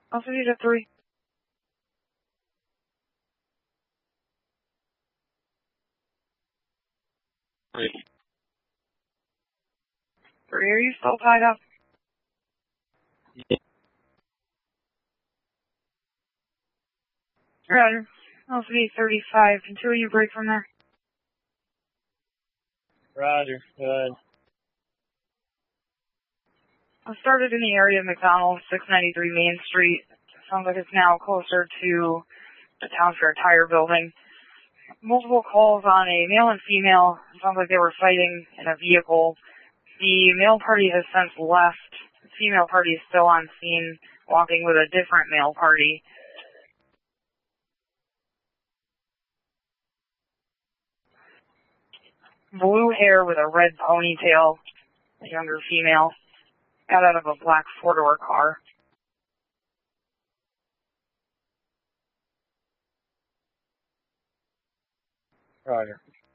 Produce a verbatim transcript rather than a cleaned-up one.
I'll send you to three. Three. Three, are you still tied up? Yeah. Roger. I'll send you thirty-five until you break from there. Roger. Good. I started in the area of McDonald's, six ninety-three Main Street. Sounds like it's now closer to the Town Fair Tire Building. Multiple calls on a male and female. Sounds like they were fighting in a vehicle. The male party has since left. The female party is still on scene, walking with a different male party. Blue hair with a red ponytail, a younger female, got out of a black four-door car. Roger.